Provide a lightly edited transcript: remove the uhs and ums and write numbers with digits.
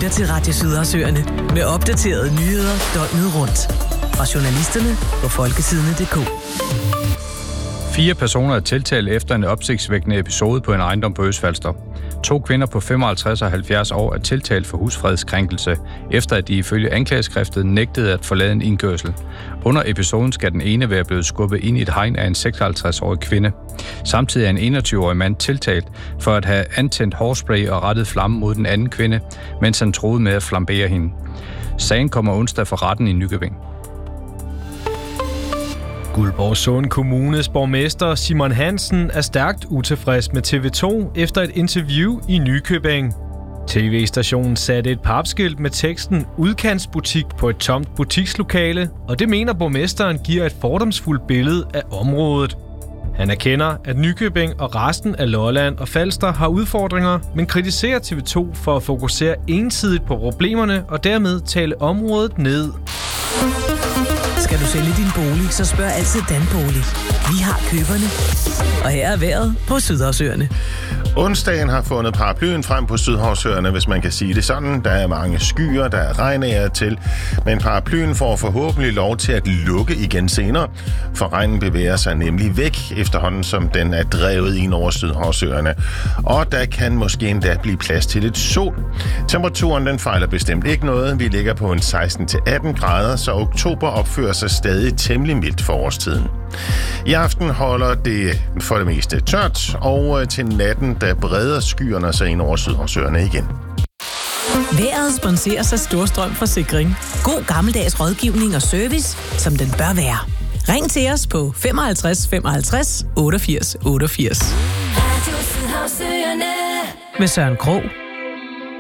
lytter til Radio Sydhavsøerne med opdaterede nyheder døgnet rundt. Fra journalisterne på folketidene.dk. 4 personer er tiltalt efter en opsigtsvækkende episode på en ejendom på Østfalster. 2 kvinder på 55 og 70 år er tiltalt for husfredskrænkelse, efter at de ifølge anklageskriftet nægtede at forlade en indkørsel. Under episoden skal den ene være blevet skubbet ind i et hegn af en 56-årig kvinde. Samtidig er en 21-årig mand tiltalt for at have antændt hårspray og rettet flamme mod den anden kvinde, mens han troede med at flambere hende. Sagen kommer onsdag for retten i Nykøbing. Guldborgsund Kommunes borgmester Simon Hansen er stærkt utilfreds med TV2 efter et interview i Nykøbing. TV-stationen satte et papskilt med teksten "Udkantsbutik" på et tomt butikslokale, og det mener borgmesteren giver et fordomsfuldt billede af området. Han erkender, at Nykøbing og resten af Lolland og Falster har udfordringer, men kritiserer TV2 for at fokusere ensidigt på problemerne og dermed tale området ned. Skal du sælge din bolig, så spørg altid Danbolig. Vi har køberne. Og her er vejret på Sydhavsøerne. Onsdagen har fundet paraplyen frem på Sydhavsøerne, hvis man kan sige det sådan. Der er mange skyer, der er regn af til, men paraplyen får forhåbentlig lov til at lukke igen senere, for regnen bevæger sig nemlig væk, efterhånden som den er drevet ind over Sydhavsøerne. Og der kan måske endda blive plads til lidt sol. Temperaturen den fejler bestemt ikke noget. Vi ligger på en 16-18 grader, så oktober opfører sig stadig temmelig mildt for årstiden. I aften holder det for det meste tørt, og til natten der breder skyerne sig ind over Sydhavsøerne igen. Vejret sponseres af Storstrøm Forsikring. God gammeldags rådgivning og service, som den bør være. Ring til os på 55 55 88 88. Med Søren Krog.